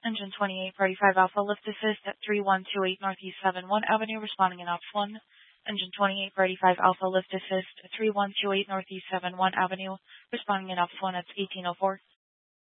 Engine 28 for 85 Alpha, lift assist at 3128 Northeast 71 Avenue, responding in Ops 1. Engine 28 for 85 Alpha, lift assist at 3128 Northeast 71 Avenue, responding in Ops 1 at 1804.